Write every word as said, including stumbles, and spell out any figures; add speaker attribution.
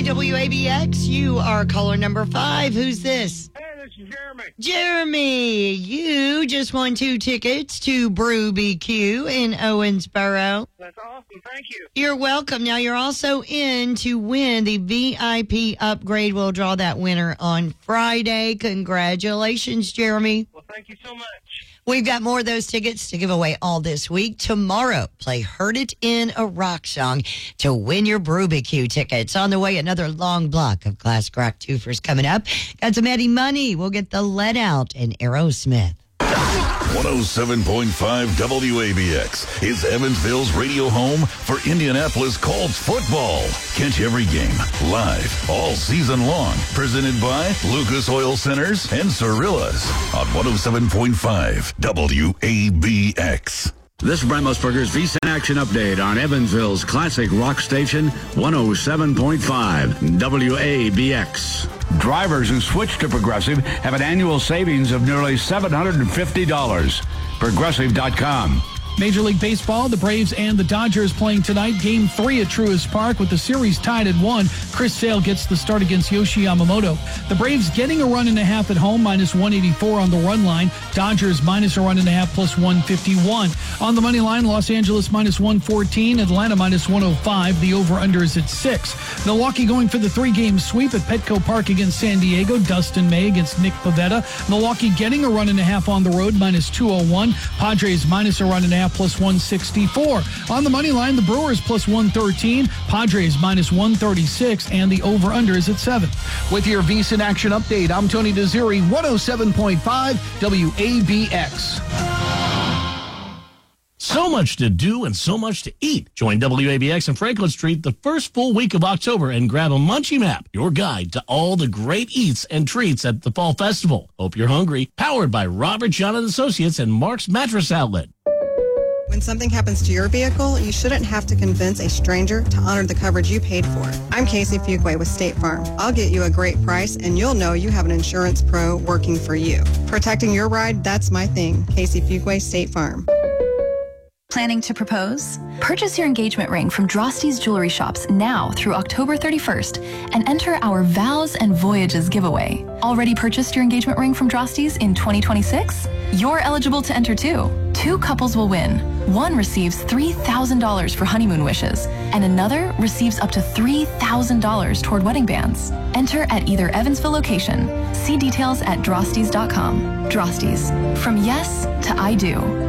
Speaker 1: W A B X. You are caller number five. Who's this?
Speaker 2: Hey, this is Jeremy.
Speaker 1: Jeremy, you just won two tickets to Brew B Q in Owensboro.
Speaker 2: That's awesome. Thank you.
Speaker 1: You're welcome. Now, you're also in to win the V I P upgrade. We'll draw that winner on Friday. Congratulations, Jeremy.
Speaker 2: Well, thank you so much.
Speaker 1: We've got more of those tickets to give away all this week. Tomorrow, play Heard It in a Rock Song to win your Brew B Q tickets. On the way, another long block of classic rock twofers coming up. Got some Eddie Money. We'll get the Let Out and Aerosmith.
Speaker 3: one oh seven point five W A B X is Evansville's radio home for Indianapolis Colts football. Catch every game live all season long. Presented by Lucas Oil Centers and Cirillas on one oh seven point five W A B X.
Speaker 4: This is Brent Musburger's V S I N Action Update on Evansville's classic rock station, one oh seven point five W A B X. Drivers who switch to Progressive have an annual savings of nearly seven hundred fifty dollars. Progressive dot com.
Speaker 5: Major League Baseball, the Braves and the Dodgers playing tonight. Game three at Truist Park with the series tied at one. Chris Sale gets the start against Yoshi Yamamoto. The Braves getting a run and a half at home, minus one eighty-four on the run line. Dodgers minus a run and a half, plus one fifty-one. On the money line, Los Angeles minus one fourteen, Atlanta minus one oh five. The over-under is at six. Milwaukee going for the three-game sweep at Petco Park against San Diego. Dustin May against Nick Pivetta. Milwaukee getting a run and a half on the road, minus two oh one. Padres minus a run and a half, plus one sixty-four. On the money line, the Brewers plus one thirteen, Padres minus one thirty-six, and the over-under is at seven. With your V S I N Action Update, I'm Tony Desiri, one oh seven point five W A B X.
Speaker 6: So much to do and so much to eat. Join W A B X and Franklin Street the first full week of October and grab a Munchie Map, your guide to all the great eats and treats at the Fall Festival. Hope you're hungry. Powered by Robert John and Associates and Mark's Mattress Outlet.
Speaker 7: When something happens to your vehicle, you shouldn't have to convince a stranger to honor the coverage you paid for. I'm Casey Fuquay with State Farm. I'll get you a great price, and you'll know you have an insurance pro working for you. Protecting your ride, that's my thing. Casey Fuquay, State Farm.
Speaker 8: Planning to propose? Purchase your engagement ring from Drosty's Jewelry Shops now through October thirty-first and enter our Vows and Voyages giveaway. Already purchased your engagement ring from Drosty's in twenty twenty-six? You're eligible to enter too. Two couples will win. One receives three thousand dollars for honeymoon wishes, and another receives up to three thousand dollars toward wedding bands. Enter at either Evansville location. See details at drostys dot com. Drosty's. From yes to I do.